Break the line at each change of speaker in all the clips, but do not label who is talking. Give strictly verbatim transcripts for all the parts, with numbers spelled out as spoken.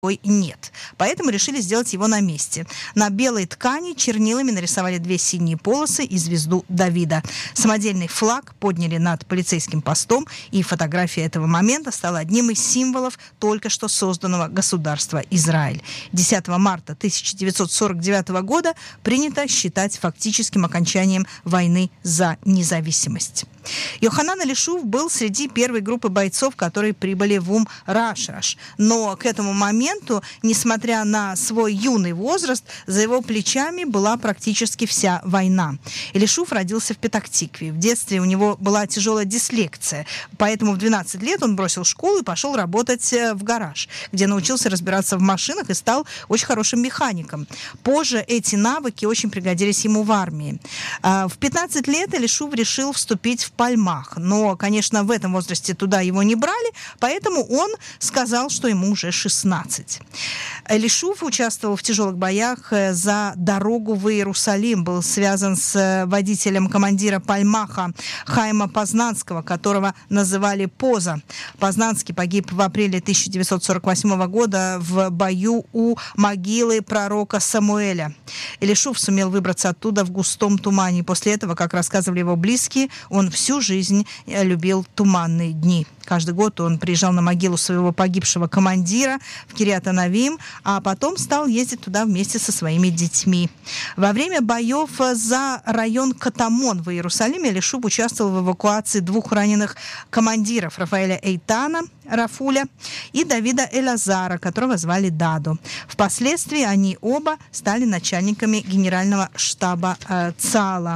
нет. Поэтому решили сделать его на месте. На белой ткани чернилами нарисовали две синие полосы и звезду Давида. Самодельный флаг подняли над полицейским постом, и фотография этого момента стала одним из символов только что созданного государства Израиль. десятого марта тысяча девятьсот сорок девятого года принято считать фактическим окончанием войны за независимость. Йоханан Элишув был среди первой группы бойцов, которые прибыли в Ум-Рашраш. Но к этому моменту, несмотря на свой юный возраст, за его плечами была практически вся война. Элишув родился в Петах-Тикве. В детстве у него была тяжелая дислексия, поэтому в двенадцать лет он бросил школу и пошел работать в гараж, где научился разбираться в машинах и стал очень хорошим механиком. Позже эти навыки очень пригодились ему в армии. В пятнадцать лет Элишув решил вступить в Пальмах, но, конечно, в этом возрасте туда его не брали, поэтому он сказал, что ему уже шестнадцать. Элишув участвовал в тяжелых боях за дорогу в Иерусалим, был связан с водителем командира Пальмаха Хайма Познанского, которого называли Поза. Познанский погиб в апреле тысяча девятьсот сорок восьмого года в бою у могилы пророка Самуэля. Элишув сумел выбраться оттуда в густом тумане. После этого, как рассказывали его близкие, он всю жизнь любил туманные дни. Каждый год он приезжал на могилу своего погибшего командира в Кирьят-Анавим, а потом стал ездить туда вместе со своими детьми. Во время боев за район Катамон в Иерусалиме Элишув участвовал в эвакуации двух раненых командиров: Рафаэля Эйтана, Рафуля, и Давида Элазара, которого звали Дадо. Впоследствии они оба стали начальниками генерального штаба э, ЦАЛа.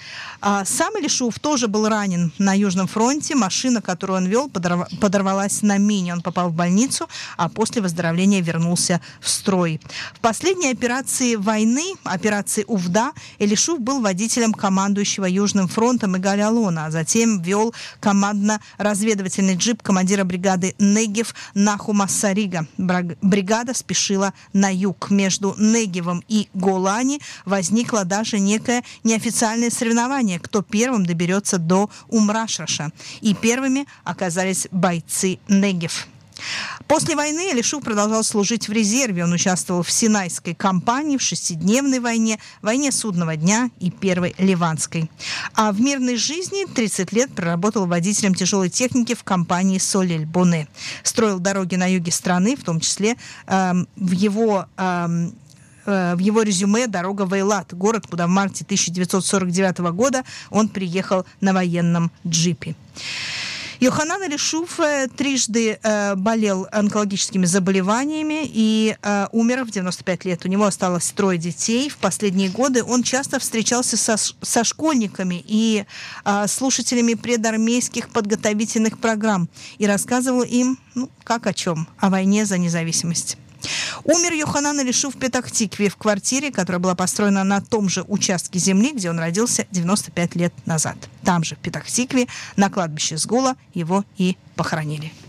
А сам Элишув тоже был ранен на Южном фронте. Машина, которую он вел, подорв... подорвалась на мине. Он попал в больницу, а после выздоровления вернулся в строй. В последней операции войны, операции Увда, Элишув был водителем командующего Южным фронтом Игаль Алона, а затем вел командно-разведывательный джип командира бригады Негев Нахума Сарига. Бригада спешила на юг. Между Негевом и Голани возникло даже некое неофициальное соревнование, кто первым доберется до Ум-Рашраша. И первыми оказались бойцы Негев. После войны Элишув продолжал служить в резерве. Он участвовал в Синайской кампании, в шестидневной войне, войне Судного дня и Первой Ливанской. А в мирной жизни тридцать лет проработал водителем тяжелой техники в компании Солель-Боне. Строил дороги на юге страны, в том числе э, в его... Э, В его резюме «Дорога в Эйлат», город, куда в марте тысяча девятьсот сорок девятого года он приехал на военном джипе. Йоханан Элишув трижды э, болел онкологическими заболеваниями и э, умер в девяносто пять лет. У него осталось трое детей. В последние годы он часто встречался со, со школьниками и э, слушателями предармейских подготовительных программ и рассказывал им, ну, как о чем, о войне за независимость. Умер Йоханан Элишув в Петах-Тикве, в квартире, которая была построена на том же участке земли, где он родился девяносто пять лет назад. Там же, в Петах-Тикве, на кладбище Сгула, его и похоронили.